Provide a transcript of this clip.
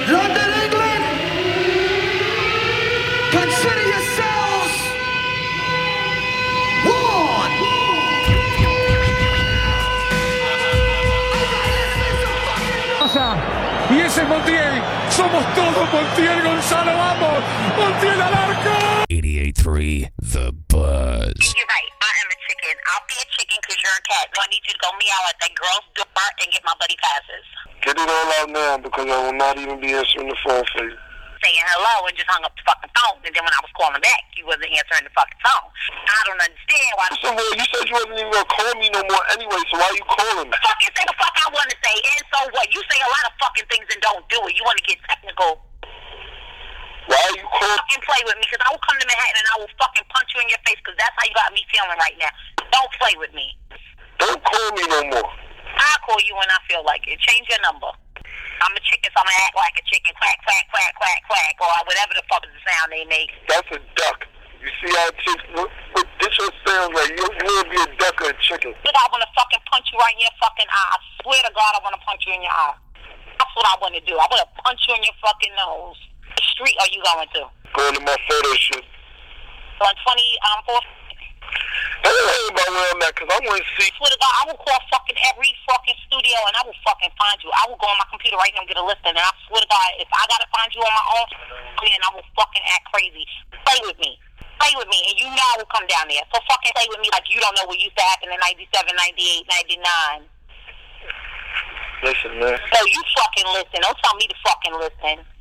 London, England, consider yourselves warned. Y ese es Montiel. Somos todos Montiel, Gonzalo, vamos. Montiel al arco. 88.3 The Buzz. You're right. I am a chicken. I'll be a chicken because you're a cat. So I need you to go meow at that girl's door and get my buddy passes. Get it all out now because I will not even be answering the phone for you. Saying hello and just hung up the fucking phone. And then when I was calling back, you wasn't answering the fucking phone. I don't understand why. Listen, well, you said you wasn't even going to call me no more anyway, so why are you calling me? Fucking say the fuck I want to say. And so what? You say a lot of fucking things and don't do it. You want to get technical. Why are you calling? Fucking play with me because I will come to Manhattan and I will fucking punch you in your face because that's how you got me feeling right now. Don't play with me. Don't call me no more. I'll call you when I feel like it. Change your number. I'm a chicken, so I'm going to act like a chicken. Quack, quack, quack, quack, quack. Or whatever the fuck is the sound they make. That's a duck. You see how chicks, this your sound like you would be a duck or a chicken. Look, I want to fucking punch you right in your fucking eye. I swear to God, I want to punch you in your eye. That's what I want to do. I want to punch you in your fucking nose. What street are you going to? Going to my photo shoot. On 24th? Don't worry about where I'm at, because I want to see. I swear to God, I will call fucking every fucking studio and I will fucking find you. I will go on my computer right now and get a list, and I swear to God, if I got to find you on my own, then I will fucking act crazy. Play with me. Play with me, and you know I will come down there. So fucking play with me like you don't know what used to happen in 97, 98, 99. Listen, man. No, you fucking listen. Don't tell me to fucking listen.